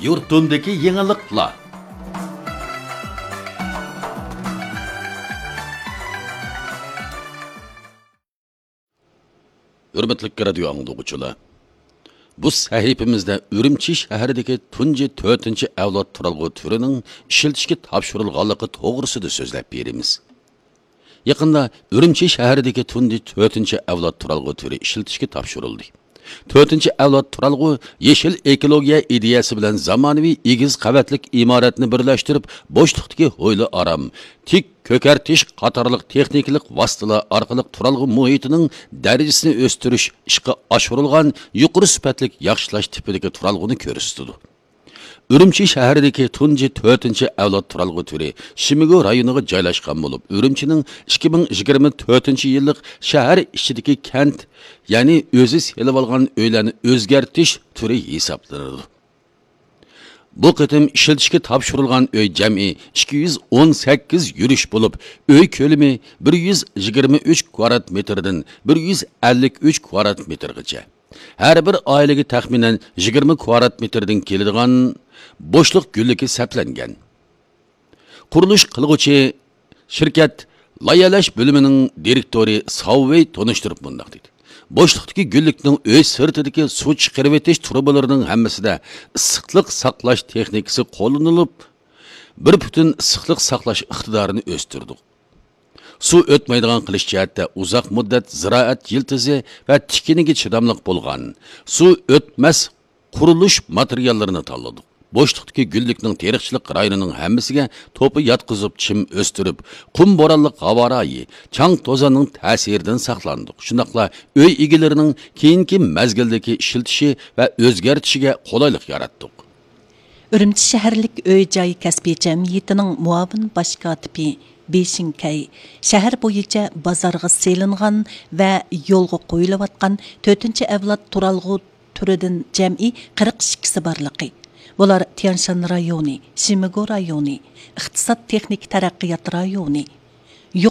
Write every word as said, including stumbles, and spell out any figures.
yurtundaki yeniliklar. Hürmetli radio anglagıçılar. Bu sahifimizde Ürümçi şəhəridəki tunji to'rtinchi avlod turalg'u turining ishlatishga topshirilganligi to'g'risida so'zlab beramiz. Yaqinda Ürümçi şəhəridəki tunji to'rtinchi avlod turalg'u turi ishlatishga topshirildi. to'rtinchi avlod turalg'u yeshil ekologiya ideyasi bilan zamonaviy egiz qavatlik imoratni birlashtirib, bo'shliqdagi ho'yli aram, tik ko'kartish qatorliq texnikalik vositalar orqali turalg'u muhitining darajasini o'stirish ishga oshirilgan yuqori sifatli yaxshilash tipidagi turalg'uni ko'rsatdi. Ürümçi şəhəridəki tunji to'rtinchi avlod turalg'u turi Shimigo rayoniga joylashgan bo'lib, Ürümçining ikki ming yigirma to'rtinchi yillik shahar ichidagi kent, ya'ni o'zi selib olgan uylarni o'zgartish turi hisoblanadi. Bu qitim ishlatishga topshirilgan uy jami ikki yuz o'n sakkiz yurish bo'lib, uy ko'lami bir yuz yigirma uch kvadrat metrdan bir yuz ellik uch kvadrat metrgacha. Her bir oilaga taxminan yigirma kvadrat metrdan keladigan bo'shliq gulligi saplangan. Qurilish qilguvchi shirkat loyihalash bo'limining direktori Savvey tonishtirib bundoq dedi. Bo'shliqdagi gullikning o'z sirtidagi suv chiqarib etish trubalarining hammasida issiqlik saqlash texnikasi qo'llanilib, bir butun issiqlik saqlash iqtidorini o'stirdi. Su o'tmaydigan qilish jihatda uzoq muddat ziroat yiltizi va tikiniga chidamliq bo'lgan su o'tmas qurilish materiallarini tanladik. Bo'shliqdagi gullikning teriqchilik rayonining hammasiga to'pi yotqizib chim o'stirib, qum bo'ronliq havorayi, chang to'zonning ta'siridan saqlandik. Shundaqla uy egalarining keyingi mazgildagi ishiltishi va o'zgartishiga qulaylik yaratdik. Ürümçi shaharlik uy-joy kasbiy jamiyatining muavin bosh kotibi Beshinkay shahar bo'yicha bozorga selingan va yo'lga qo'yilayotgan to'rtinchi avlod turalg'u turidan jami qirq ikkisi borligi. Bular Tianshan rayoni, Shimigo rayoni, iqtisod texnik taraqqiyot rayoni,